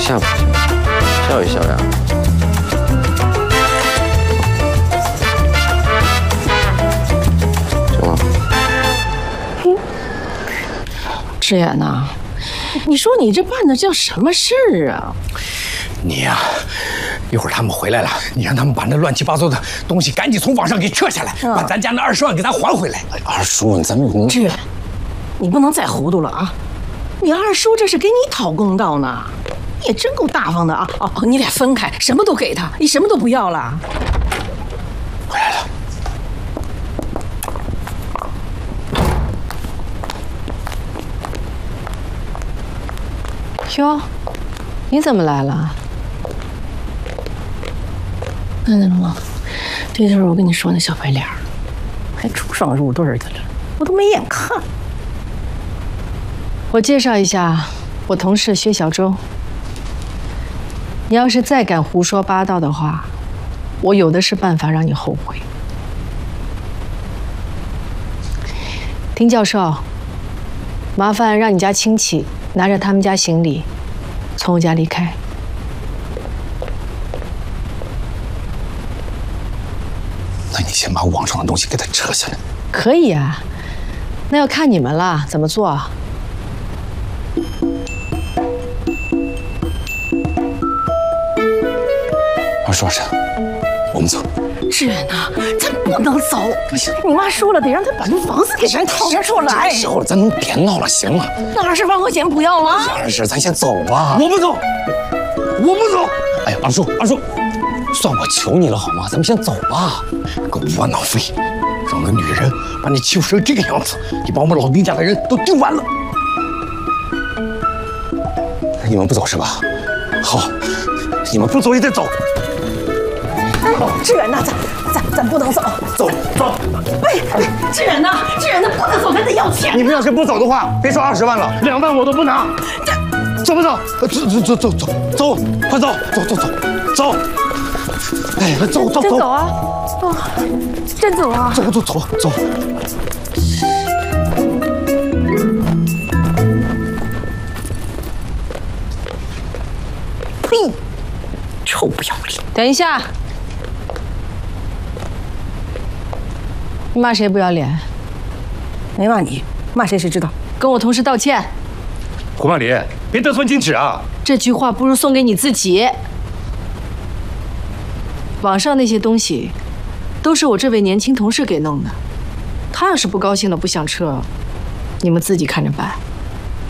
下吧，笑一笑呀。行吗？ 志远呐，你说你这办的叫什么事儿啊？ 你呀，一会儿他们回来了，你让他们把那乱七八糟的东西赶紧从网上给撤下来，把咱家那20万给咱还回来。 二叔，咱们志远，你不能再糊涂了啊！你二叔这是给你讨公道呢，你也真够大方的啊！哦，你俩分开，什么都给他，你什么都不要了。 回来了。 哟，你怎么来了？ 看见了吗？这就是我跟你说那小白脸儿，还出双入对的了，我都没眼看。 我介绍一下，我同事薛小周。你要是再敢胡说八道的话，我有的是办法让你后悔。丁教授，麻烦让你家亲戚拿着他们家行李，从我家离开。 那你先把网上的东西给他撤下来。 可以啊，那要看你们了，怎么做？ 二叔，二婶，我们走。 志远呐，咱不能走。你妈说了，得让他把那房子给咱掏出来。 这时候了，咱能别闹了，行吗？ 那20万块钱不要了？ 二婶，咱先走吧。 我不走，我不走。 哎呀，二叔，二叔，算我求你了好吗？咱们先走吧。 个窝囊废，让个女人把你欺负成这个样子，你把我们老丁家的人都丢完了。 你们不走是吧？好， 你们不走也得走。 志远呐，咱不能走。 走。 哎，志远呐，不能走，咱得要钱。 你们要是不走的话，别说20万了，2万我都不拿。走不走？走，快走！走！哎，走！ 真走啊！ 真走啊！ 走！ 呸！臭不要脸！ 等一下，你骂谁不要脸？ 没骂你，骂谁谁知道。 跟我同事道歉。 胡曼林，别得寸进尺啊！ 这句话不如送给你自己。网上那些东西，都是我这位年轻同事给弄的。他要是不高兴了，不想撤，你们自己看着办。